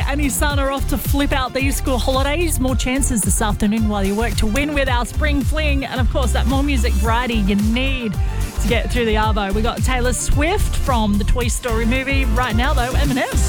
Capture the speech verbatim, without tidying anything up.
and his son are off to flip out these school holidays. More chances this afternoon while you work to win with our Spring Fling. And, of course, that more music variety you need to get through the arvo. We got Taylor Swift from the Toy Story movie. Right now, though, Eminem.